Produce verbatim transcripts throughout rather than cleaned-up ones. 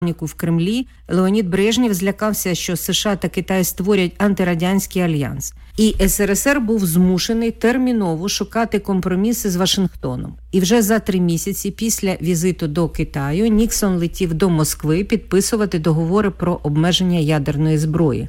в Кремлі, Леонід Брежнєв злякався, що США та Китай створять антирадянський альянс. І СРСР був змушений терміново шукати компроміси з Вашингтоном. І вже за три місяці після візиту до Китаю Ніксон летів до Москви підписувати договори про обмеження ядерної зброї.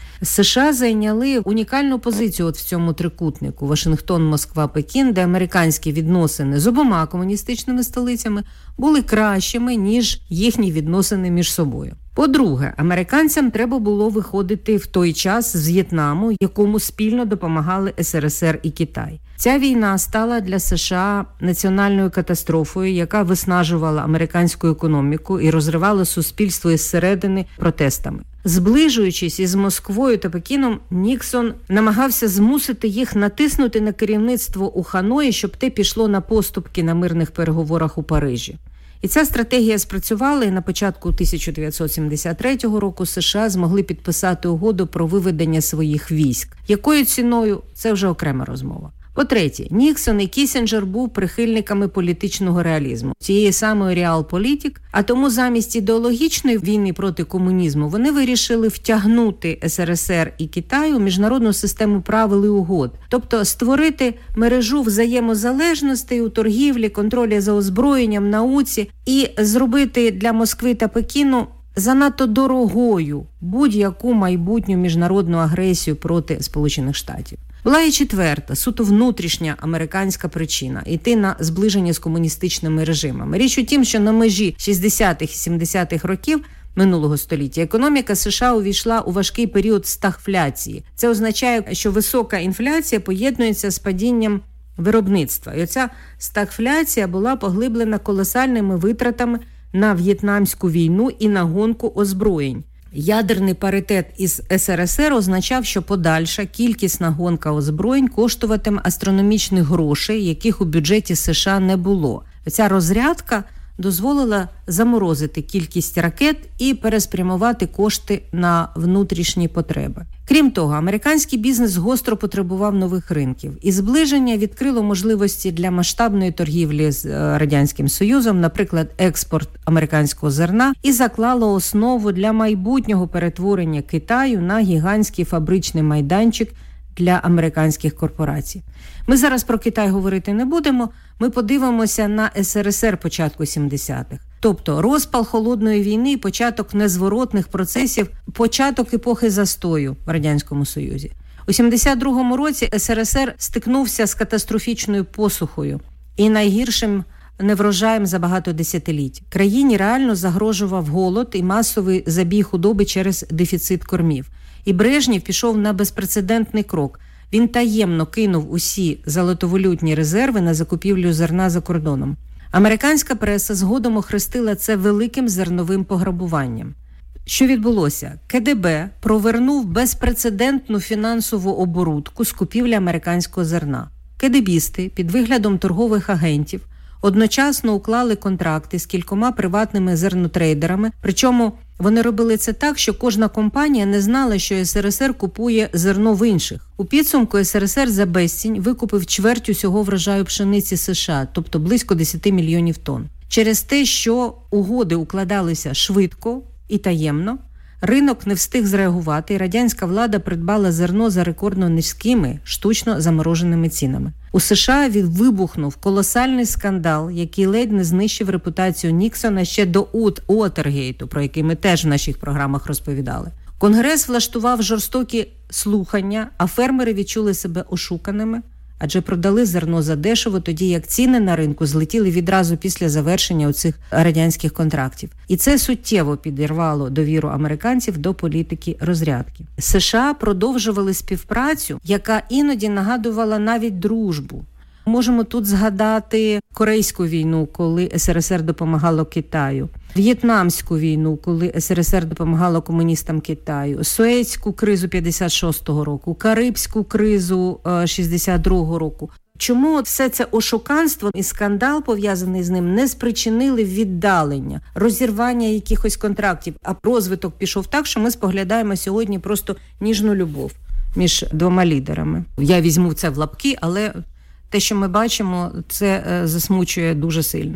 США зайняли унікальну позицію от в цьому трикутнику Вашингтон, Москва, Пекін, де американські відносини з обома комуністичними столицями були кращими, ніж їхні відносини між собою. По-друге, американцям треба було виходити в той час з В'єтнаму, якому спільно допомагали СРСР і Китай. Ця війна стала для США національною катастрофою, яка виснажувала американську економіку і розривала суспільство із середини протестами. Зближуючись із Москвою та Пекіном, Ніксон намагався змусити їх натиснути на керівництво у Ханої, щоб те пішло на поступки на мирних переговорах у Парижі. І ця стратегія спрацювала, і на початку тисяча дев'ятсот сімдесят третього року США змогли підписати угоду про виведення своїх військ. Якою ціною – це вже окрема розмова. По-третє, Ніксон і Кіссінджер був прихильниками політичного реалізму, цієї самої реалполітик, а тому замість ідеологічної війни проти комунізму вони вирішили втягнути СРСР і Китай у міжнародну систему правил і угод, тобто створити мережу взаємозалежностей у торгівлі, контролі за озброєнням, науці і зробити для Москви та Пекіну занадто дорогою будь-яку майбутню міжнародну агресію проти Сполучених Штатів. Була і четверта, суто внутрішня американська причина – йти на зближення з комуністичними режимами. Річ у тім, що на межі шістдесятих і сімдесятих років минулого століття економіка США увійшла у важкий період стагфляції. Це означає, що висока інфляція поєднується з падінням виробництва. І оця стагфляція була поглиблена колосальними витратами на В'єтнамську війну і на гонку озброєнь. Ядерний паритет із СРСР означав, що подальша кількісна гонка озброєнь коштуватиме астрономічних грошей, яких у бюджеті США не було. Ця розрядка дозволила заморозити кількість ракет і переспрямувати кошти на внутрішні потреби. Крім того, американський бізнес гостро потребував нових ринків. І зближення відкрило можливості для масштабної торгівлі з Радянським Союзом, наприклад, експорт американського зерна, і заклало основу для майбутнього перетворення Китаю на гігантський фабричний майданчик для американських корпорацій. Ми зараз про Китай говорити не будемо, ми подивимося на СРСР початку сімдесятих. Тобто розпал холодної війни і початок незворотних процесів, початок епохи застою в Радянському Союзі. У сімдесят другому році СРСР стикнувся з катастрофічною посухою і найгіршим неврожаєм за багато десятиліть. Країні реально загрожував голод і масовий забій худоби через дефіцит кормів. І Брежнєв пішов на безпрецедентний крок. Він таємно кинув усі золотовалютні резерви на закупівлю зерна за кордоном. Американська преса згодом охрестила це великим зерновим пограбуванням. Що відбулося? КДБ провернув безпрецедентну фінансову оборудку з купівлі американського зерна. КДБісти під виглядом торгових агентів одночасно уклали контракти з кількома приватними зернотрейдерами, причому вони робили це так, що кожна компанія не знала, що СРСР купує зерно в інших. У підсумку СРСР за безцінь викупив чверть усього врожаю пшениці США, тобто близько десять мільйонів тонн. Через те, що угоди укладалися швидко і таємно, ринок не встиг зреагувати, і радянська влада придбала зерно за рекордно низькими, штучно замороженими цінами. У США вибухнув колосальний скандал, який ледь не знищив репутацію Ніксона ще до Уотергейту, про який ми теж в наших програмах розповідали. Конгрес влаштував жорстокі слухання, а фермери відчули себе ошуканими, адже продали зерно задешево, тоді як ціни на ринку злетіли відразу після завершення оцих радянських контрактів. І це суттєво підірвало довіру американців до політики розрядки. США продовжували співпрацю, яка іноді нагадувала навіть дружбу. Можемо тут згадати Корейську війну, коли СРСР допомагало Китаю, В'єтнамську війну, коли СРСР допомагало комуністам Китаю, Суецьку кризу п'ятдесят шостого року, Карибську кризу шістдесят другого року. Чому все це ошуканство і скандал, пов'язаний з ним, не спричинили віддалення, розірвання якихось контрактів, а розвиток пішов так, що ми споглядаємо сьогодні просто ніжну любов між двома лідерами. Я візьму це в лапки, але те, що ми бачимо, це засмучує дуже сильно.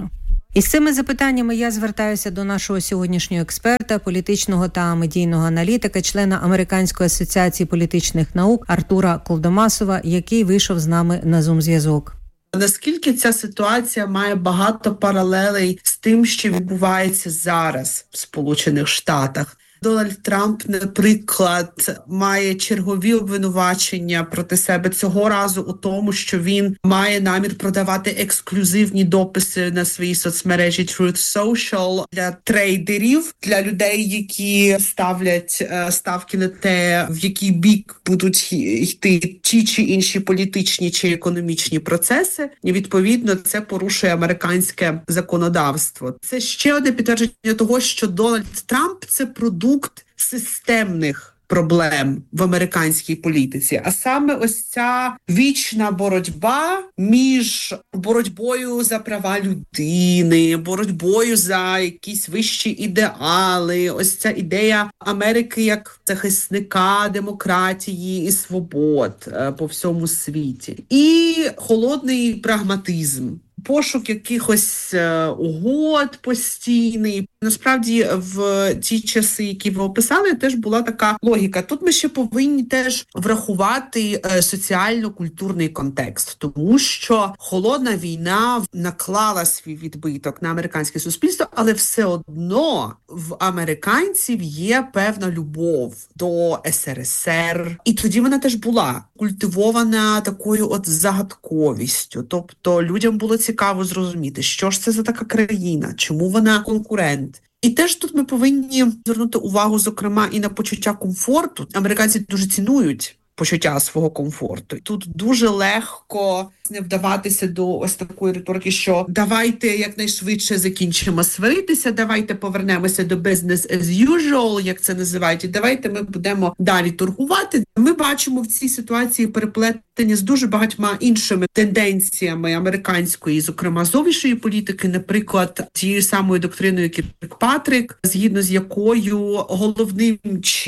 І з цими запитаннями я звертаюся до нашого сьогоднішнього експерта, політичного та медійного аналітика, члена Американської асоціації політичних наук Артура Колдомасова, який вийшов з нами на Zoom-зв'язок. Наскільки ця ситуація має багато паралелей з тим, що відбувається зараз в Сполучених Штатах? Дональд Трамп, наприклад, має чергові обвинувачення проти себе цього разу у тому, що він має намір продавати ексклюзивні дописи на своїй соцмережі Truth Social для трейдерів, для людей, які ставлять ставки на те, в який бік будуть йти ті чи інші політичні чи економічні процеси. І, відповідно, це порушує американське законодавство. Це ще одне підтвердження того, що Дональд Трамп – це продукт системних проблем в американській політиці. А саме ось ця вічна боротьба між боротьбою за права людини, боротьбою за якісь вищі ідеали, ось ця ідея Америки як захисника демократії і свобод по всьому світі. І холодний прагматизм. Пошук якихось е, угод постійний. Насправді, в ті часи, які ви описали, теж була така логіка. Тут ми ще повинні теж врахувати е, соціально-культурний контекст, тому що холодна війна наклала свій відбиток на американське суспільство, але все одно в американців є певна любов до ес ер ес ер. І тоді вона теж була культивована такою от загадковістю. Тобто людям було цікаво зрозуміти, що ж це за така країна, чому вона конкурент. І теж тут ми повинні звернути увагу, зокрема, і на почуття комфорту. Американці дуже цінують почуття свого комфорту. Тут дуже легко не вдаватися до ось такої риторики, що давайте якнайшвидше закінчимо сваритися, давайте повернемося до business as usual, як це називають, і давайте ми будемо далі торгувати. Ми бачимо в цій ситуації переплетення з дуже багатьма іншими тенденціями американської, зокрема зовнішньої політики, наприклад, тією самою доктриною Кіркпатрик, згідно з якою головним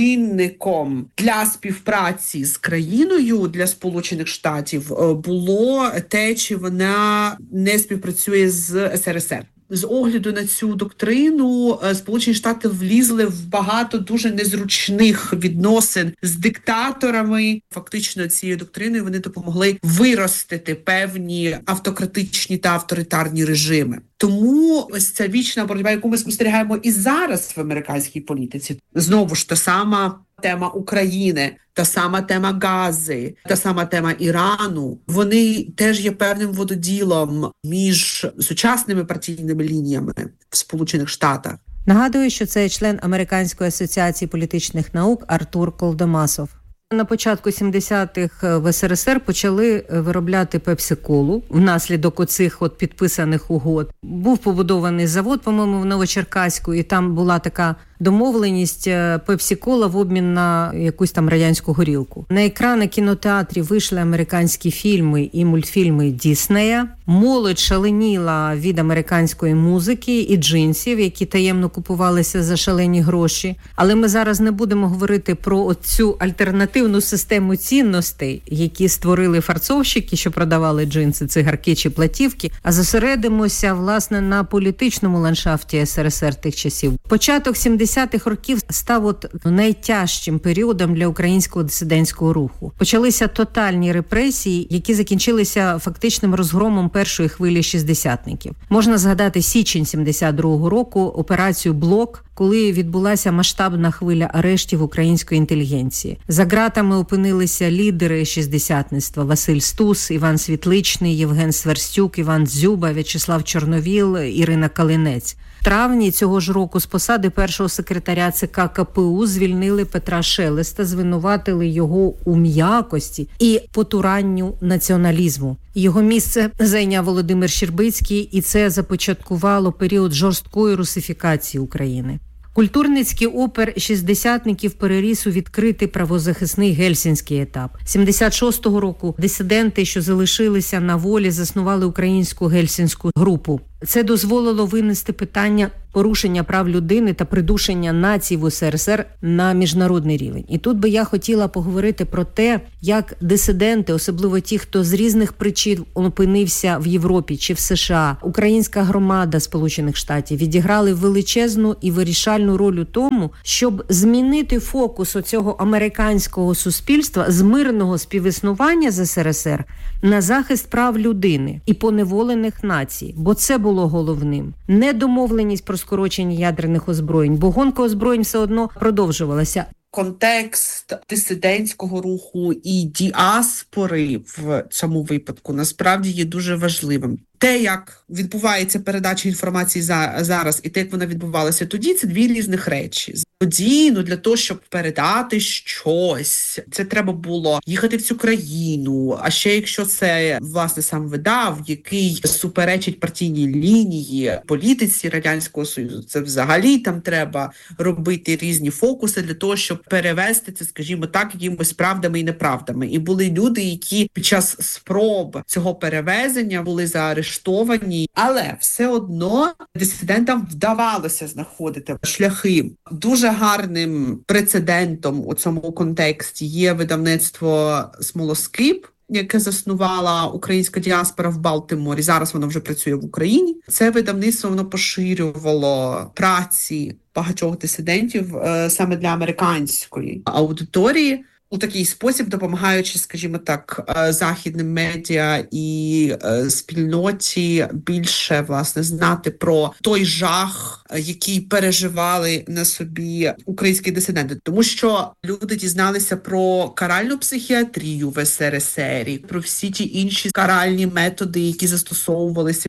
чинником для співпраці з країною, для Сполучених Штатів, було те, чи вона не співпрацює з ес ер ес ер. З огляду на цю доктрину Сполучені Штати влізли в багато дуже незручних відносин з диктаторами. Фактично цією доктриною вони допомогли виростити певні автократичні та авторитарні режими. Тому ось ця вічна боротьба, яку ми спостерігаємо і зараз в американській політиці, знову ж та сама тема України, та сама тема Гази, та сама тема Ірану, вони теж є певним вододілом між сучасними партійними лініями в Сполучених Штатах. Нагадую, що це член Американської асоціації політичних наук Артур Колдомасов. На початку сімдесятих в ес ер ес ер почали виробляти пепсі-колу внаслідок оцих от підписаних угод. Був побудований завод, по-моєму, в Новочеркаську, і там була така домовленість пепсі-кола в обмін на якусь там радянську горілку. На екрани кінотеатрів вийшли американські фільми і мультфільми Діснея. Молодь шаленіла від американської музики і джинсів, які таємно купувалися за шалені гроші. Але ми зараз не будемо говорити про цю альтернативну систему цінностей, які створили фарцовщики, що продавали джинси, цигарки чи платівки, а зосередимося, власне, на політичному ландшафті ес ер ес ер тих часів. Початок сімдесятих років став от найтяжчим періодом для українського дисидентського руху. Почалися тотальні репресії, які закінчилися фактичним розгромом першої хвилі шістдесятників. Можна згадати січень сімдесят другого року, операцію «Блок», коли відбулася масштабна хвиля арештів української інтелігенції. За ґратами опинилися лідери шістдесятництва: Василь Стус, Іван Світличний, Євген Сверстюк, Іван Дзюба, В'ячеслав Чорновіл, Ірина Калинець. В травні цього ж року з посади першого секретаря ЦК ка пе у звільнили Петра Шелеста, звинуватили його у м'якості і потуранню націоналізму. Його місце зайняв Володимир Щербицький, і це започаткувало період жорсткої русифікації України. Культурницький опір шістдесятників переріс у відкритий правозахисний гельсінський етап. сімдесят шостого року дисиденти, що залишилися на волі, заснували українську гельсінську групу. Це дозволило винести питання порушення прав людини та придушення націй в УСРСР на міжнародний рівень. І тут би я хотіла поговорити про те, як дисиденти, особливо ті, хто з різних причин опинився в Європі чи в США, українська громада Сполучених Штатів відіграли величезну і вирішальну роль у тому, щоб змінити фокус оцього американського суспільства з мирного співіснування з СРСР на захист прав людини і поневолених націй. Бо це було головним. Не домовленість про скорочення ядерних озброєнь, бо гонка озброєнь все одно продовжувалася. Контекст дисидентського руху і діаспори в цьому випадку насправді є дуже важливим. Те, як відбувається передача інформації за, зараз, і те, як вона відбувалася тоді, це дві різних речі. Тоді, ну, для того, щоб передати щось, це треба було їхати в цю країну, а ще якщо це, власне, сам видав, який суперечить партійній лінії, політиці Радянського Союзу, це взагалі там треба робити різні фокуси для того, щоб перевести це, скажімо так, якимось правдами і неправдами. І були люди, які під час спроб цього перевезення були заарештовані, але все одно дисидентам вдавалося знаходити шляхи. Дуже гарним прецедентом у цьому контексті є видавництво «Смолоскип», яке заснувала українська діаспора в Балтиморі. Зараз воно вже працює в Україні. Це видавництво, воно поширювало праці багатьох дисидентів е, саме для американської аудиторії. У такий спосіб, допомагаючи, скажімо так, західним медіа і спільноті більше, власне, знати про той жах, який переживали на собі українські дисиденти. Тому що люди дізналися про каральну психіатрію в СРСР, про всі ті інші каральні методи, які застосовувалися.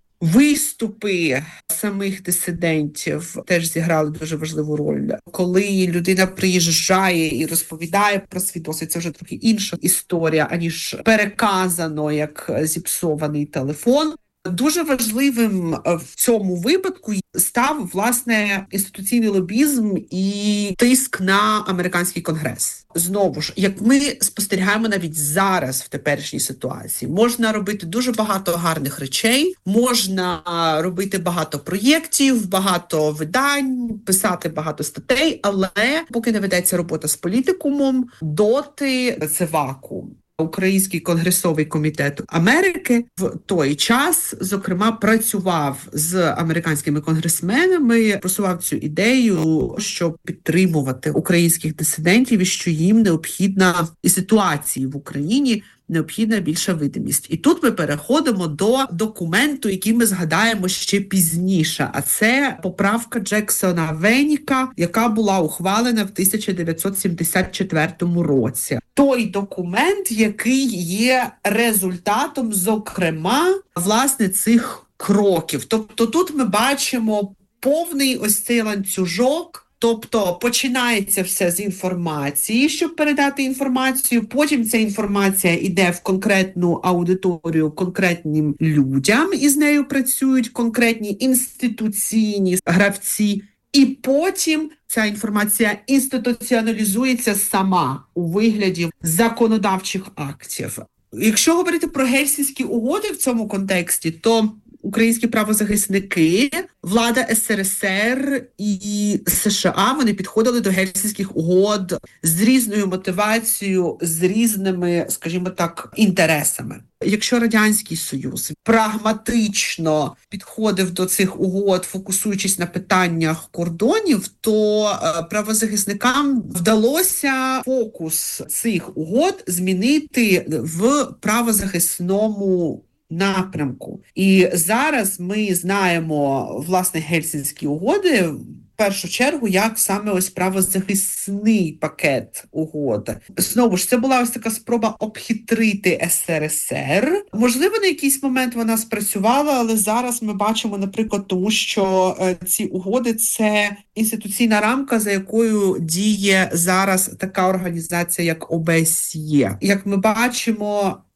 Виступи самих дисидентів теж зіграли дуже важливу роль. Коли людина приїжджає і розповідає про свій досвід, це вже трохи інша історія, аніж переказано як зіпсований телефон. Дуже важливим в цьому випадку став, власне, інституційний лобізм і тиск на американський конгрес. Знову ж, як ми спостерігаємо навіть зараз в теперішній ситуації, можна робити дуже багато гарних речей, можна робити багато проєктів, багато видань, писати багато статей, але поки не ведеться робота з політикумом, доти це вакуум. Український конгресовий комітет Америки в той час, зокрема, працював з американськими конгресменами, просував цю ідею, щоб підтримувати українських дисидентів і що їм необхідна і ситуації в Україні необхідна більша видимість. І тут ми переходимо до документу, який ми згадаємо ще пізніше, а це поправка Джексона Веніка, яка була ухвалена в тисяча дев'ятсот сімдесят четвертому році. Той документ, який є результатом, зокрема, власне, цих кроків. Тобто тут ми бачимо повний ось цей ланцюжок. Тобто починається все з інформації, щоб передати інформацію, потім ця інформація йде в конкретну аудиторію конкретним людям, і з нею працюють конкретні інституційні гравці, і потім ця інформація інституціоналізується сама у вигляді законодавчих актів. Якщо говорити про Гельсінські угоди в цьому контексті, то українські правозахисники, влада СРСР і США, вони підходили до Гельсінських угод з різною мотивацією, з різними, скажімо так, інтересами. Якщо Радянський Союз прагматично підходив до цих угод, фокусуючись на питаннях кордонів, то правозахисникам вдалося фокус цих угод змінити в правозахисному напрямку. І зараз ми знаємо, власне, Гельсінські угоди в першу чергу як саме ось правозахисний пакет угод. Знову ж, це була ось така спроба обхитрити СРСР. Можливо, на якийсь момент вона спрацювала, але зараз ми бачимо, наприклад, тому що ці угоди – це інституційна рамка, за якою діє зараз така організація, як ОБСЄ. Як ми бачимо,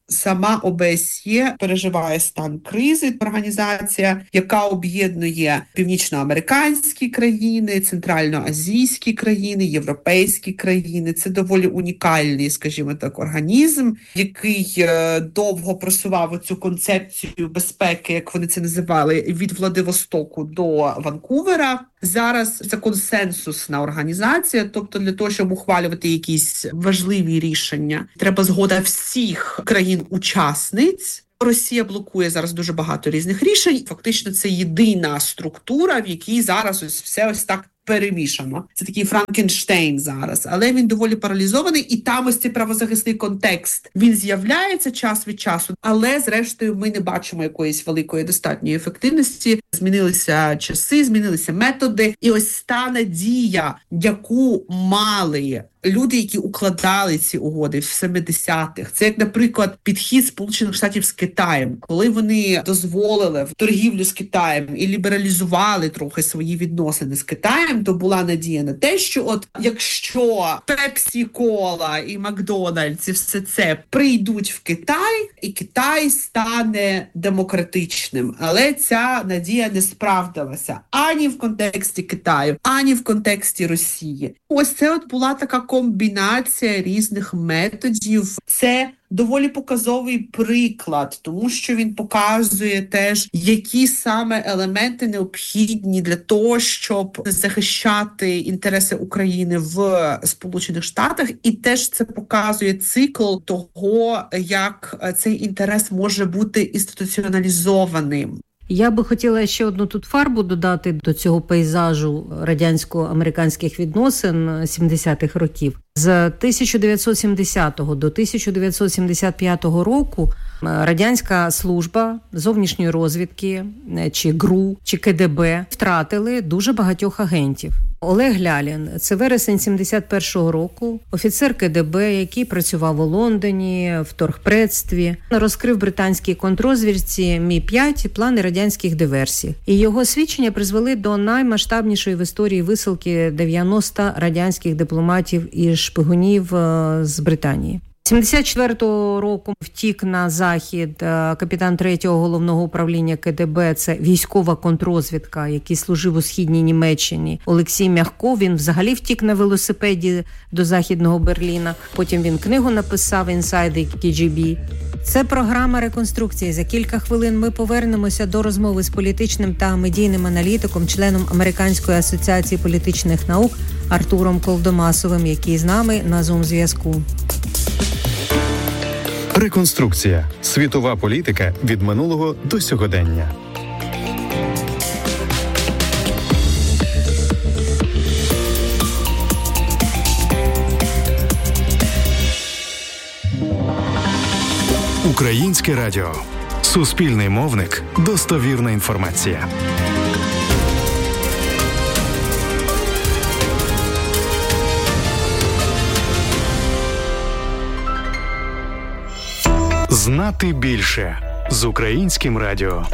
Сама О Б С Є переживає стан кризи. Організація, яка об'єднує північноамериканські країни, центральноазійські країни, європейські країни. Це доволі унікальний, скажімо так, організм, який довго просував оцю концепцію безпеки, як вони це називали, від Владивостоку до Ванкувера. Зараз це консенсусна організація, тобто для того, щоб ухвалювати якісь важливі рішення, треба згода всіх країн-учасниць. Росія блокує зараз дуже багато різних рішень. Фактично це єдина структура, в якій зараз ось все ось так перемішано. Це такий Франкенштейн зараз, але він доволі паралізований, і там ось цей правозахисний контекст, він з'являється час від часу, але зрештою ми не бачимо якоїсь великої достатньої ефективності. Змінилися часи, змінилися методи, і ось та надія, яку мали люди, які укладали ці угоди в семидесятих. Це, як, наприклад, підхід Сполучених Штатів з Китаєм, коли вони дозволили торгівлю з Китаєм і лібералізували трохи свої відносини з Китаєм, то була надія на те, що от якщо Пепсі-Кола і Макдональдс і все це прийдуть в Китай, і Китай стане демократичним. Але ця надія не справдилася ані в контексті Китаю, ані в контексті Росії. Ось це от була така комбінація різних методів. Це доволі показовий приклад, тому що він показує теж, які саме елементи необхідні для того, щоб захищати інтереси України в Сполучених Штатах, і теж це показує цикл того, як цей інтерес може бути інституціоналізованим. Я би хотіла ще одну тут фарбу додати до цього пейзажу радянсько-американських відносин сімдесятих років. З тисяча дев'ятсот сімдесятого до тисяча дев'ятсот сімдесят п'ятого року радянська служба зовнішньої розвідки, чи ГРУ, чи Ка Де Бе втратили дуже багатьох агентів. Олег Лялін – це вересень сімдесят першого року, офіцер Ка Де Бе, який працював у Лондоні, в торгпредстві, розкрив британській контррозвідці Мі п'ять плани радянських диверсій. І його свідчення призвели до наймасштабнішої в історії висилки дев'яноста радянських дипломатів і шпигунів з Британії. сімдесят четвертого року втік на захід капітан третього головного управління Ка Де Бе, це військова контррозвідка, який служив у східній Німеччині. Олексій Мягко, він взагалі втік на велосипеді до Західного Берліна. Потім він книгу написав «Інсайди Ка Ді Бі». Це програма реконструкції. За кілька хвилин ми повернемося до розмови з політичним та медійним аналітиком, членом Американської асоціації політичних наук Артуром Колдомасовим, який з нами на Зум-зв'язку. Реконструкція. Світова політика від минулого до сьогодення. Українське радіо. Суспільний мовник. Достовірна інформація. Знати більше з Українським радіо.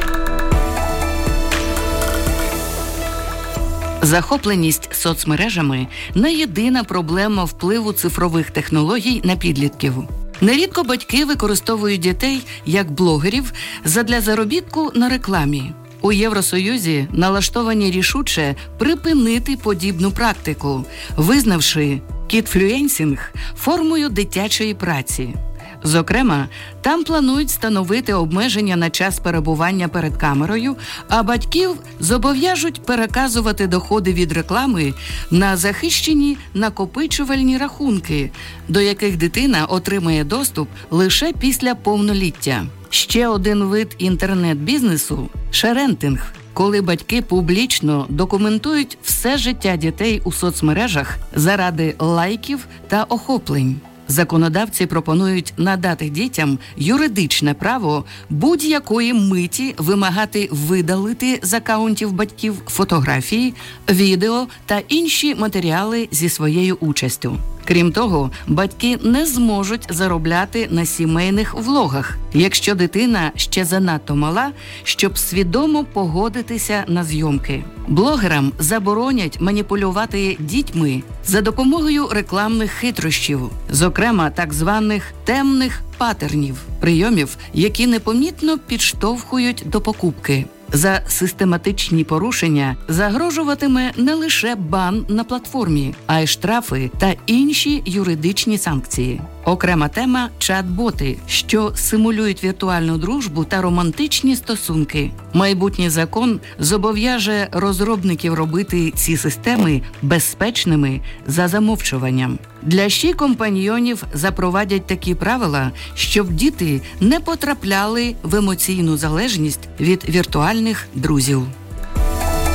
Захопленість соцмережами – не єдина проблема впливу цифрових технологій на підлітків. Нерідко батьки використовують дітей як блогерів задля заробітку на рекламі. У Євросоюзі налаштовані рішуче припинити подібну практику, визнавши кідфлюенсінг формою дитячої праці. Зокрема, там планують встановити обмеження на час перебування перед камерою, а батьків зобов'яжуть переказувати доходи від реклами на захищені накопичувальні рахунки, до яких дитина отримає доступ лише після повноліття. Ще один вид інтернет-бізнесу – шерентинг, коли батьки публічно документують все життя дітей у соцмережах заради лайків та охоплень. Законодавці пропонують надати дітям юридичне право будь-якої миті вимагати видалити з акаунтів батьків фотографії, відео та інші матеріали зі своєю участю. Крім того, батьки не зможуть заробляти на сімейних влогах, якщо дитина ще занадто мала, щоб свідомо погодитися на зйомки. Блогерам заборонять маніпулювати дітьми за допомогою рекламних хитрощів, зокрема так званих темних патернів, прийомів, які непомітно підштовхують до покупки. За систематичні порушення загрожуватиме не лише бан на платформі, а й штрафи та інші юридичні санкції. Окрема тема – чат-боти, що симулюють віртуальну дружбу та романтичні стосунки. Майбутній закон зобов'яже розробників робити ці системи безпечними за замовчуванням. Для ще компаньйонів запровадять такі правила, щоб діти не потрапляли в емоційну залежність від віртуальних друзів.